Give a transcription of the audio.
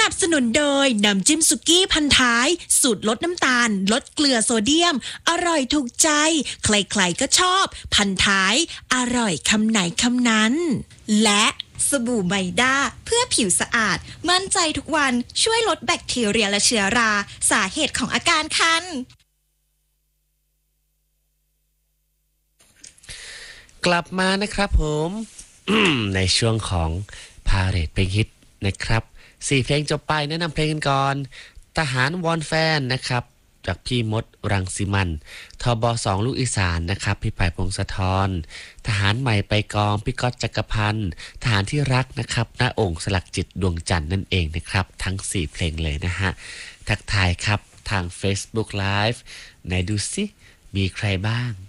นับสนุนโดยน้ำจิ้มสุกี้พันท้ายสูตรลดน้ำตาลลดเกลือโซเดียมอร่อยถูกใจใครๆก็ชอบพันท้ายอร่อยคำไหนคำนั้นและสบู่ไมด้าเพื่อผิวสะอาดมั่นใจทุกวันช่วยลดแบคทีเรียและเชื้อราสาเหตุของอาการคันกลับมานะครับผมในช่วงของพาเหรดเพลงฮิตนะครับ4เพลงจบไปแนะนำเพลงกันก่อนทหารวอนแฟนนะครับจากพี่มดรังสิมันทบ2ลูกอีสานนะครับพี่ไผ่พงศธรทหารใหม่ไปกองพี่ก๊อตจักรพันธ์ทหารที่รักนะครับณองค์สลักจิตดวงจันทร์นั่นเองนะครับทั้ง4เพลงเลยนะฮะทักทายครับทาง Facebook Live ไหนดูสิมีใครบ้าง